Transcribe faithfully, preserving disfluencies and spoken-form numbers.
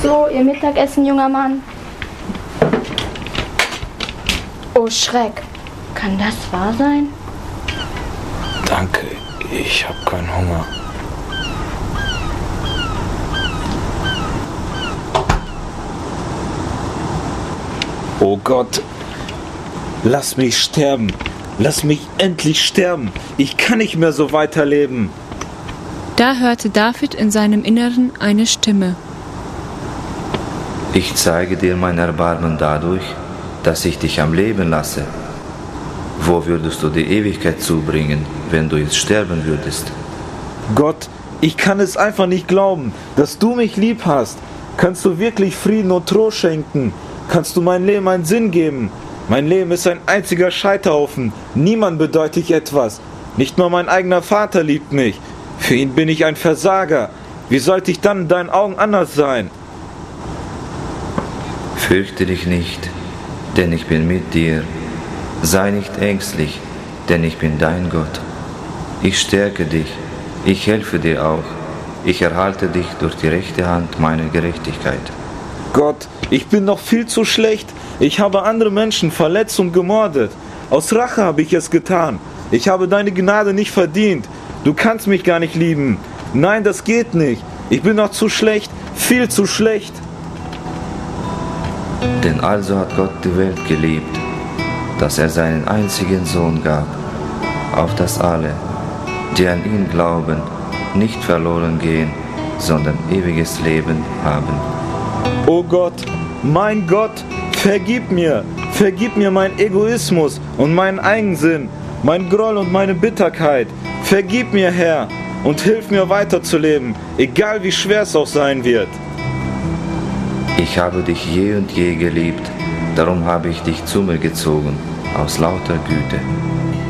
So, Ihr Mittagessen, junger Mann. Oh Schreck, kann das wahr sein? Danke, ich habe keinen Hunger. Oh Gott, lass mich sterben. Lass mich endlich sterben. Ich kann nicht mehr so weiterleben. Da hörte David in seinem Inneren eine Stimme. Ich zeige dir mein Erbarmen dadurch, dass ich dich am Leben lasse. Wo würdest du die Ewigkeit zubringen, wenn du jetzt sterben würdest? Gott, ich kann es einfach nicht glauben, dass du mich lieb hast. Kannst du wirklich Frieden und Trost schenken? Kannst du mein Leben einen Sinn geben? Mein Leben ist ein einziger Scheiterhaufen. Niemand bedeutet ich etwas. Nicht mal mein eigener Vater liebt mich. Für ihn bin ich ein Versager. Wie sollte ich dann in deinen Augen anders sein? Fürchte dich nicht, denn ich bin mit dir. Sei nicht ängstlich, denn ich bin dein Gott. Ich stärke dich, ich helfe dir auch. Ich erhalte dich durch die rechte Hand meiner Gerechtigkeit. Gott, ich bin noch viel zu schlecht. Ich habe andere Menschen verletzt und gemordet. Aus Rache habe ich es getan. Ich habe deine Gnade nicht verdient. Du kannst mich gar nicht lieben. Nein, das geht nicht. Ich bin noch zu schlecht, viel zu schlecht. Denn also hat Gott die Welt geliebt, dass er seinen einzigen Sohn gab, auf dass alle, die an ihn glauben, nicht verloren gehen, sondern ewiges Leben haben. Oh Gott, mein Gott, vergib mir, vergib mir meinen Egoismus und meinen Eigensinn, mein Groll und meine Bitterkeit. Vergib mir, Herr, und hilf mir weiterzuleben, egal wie schwer es auch sein wird. Ich habe dich je und je geliebt, darum habe ich dich zu mir gezogen, aus lauter Güte.